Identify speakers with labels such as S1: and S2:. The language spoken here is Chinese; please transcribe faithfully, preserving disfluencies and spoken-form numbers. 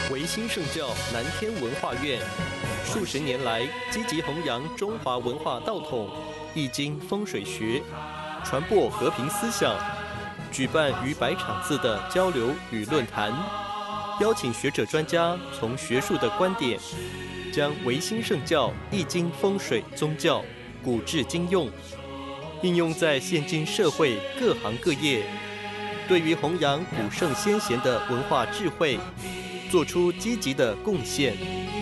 S1: 维新圣教南天文化院数十年来积极弘扬中华文化道统、易经风水学，传播和平思想，举办逾百场次的交流与论坛，邀请学者专家从学术的观点，将维新圣教易经风水宗教古至今用，应用在现今社会各行各业，对于弘扬古圣先贤的文化智慧，做出积极的贡献。